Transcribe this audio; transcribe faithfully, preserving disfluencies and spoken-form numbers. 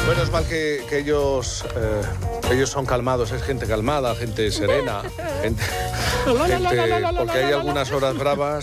Bueno, es mal que, que ellos, eh, ellos son calmados, es gente calmada, gente serena, gente, gente porque hay algunas horas bravas.